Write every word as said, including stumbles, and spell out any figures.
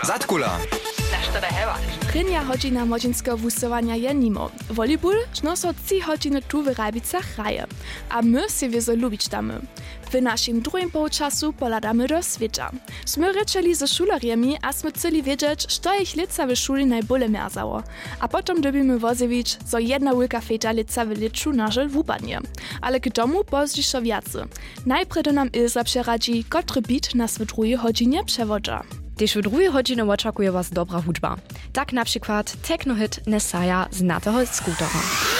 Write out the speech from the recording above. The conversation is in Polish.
Zatkula. Prynja hodźina młodzieńskiego wusowania je nimo. Volleyball żno so trzy godziny tu w Rajbicach hraje. A my się wiezo lubić damy. W naszym drugim połczasu poladamy do świecza. Sme ryczeli ze szulariami, a sme chceli wiedzieć, co ich lica w szuli najbole merzało. A potem dobimy wozewić, co jedna wielka feta lica w liczu nażel wupadnie. Ale k domu pozdziszczo wiacy. Najpierw do nam Ilza przeradzi, kotry bit nas w drugiej godzinie przewodza. Też w drugiej godzinie oczekuje was dobra hudba. Tak na przykład techno-hit Nesaja z Natého skútora.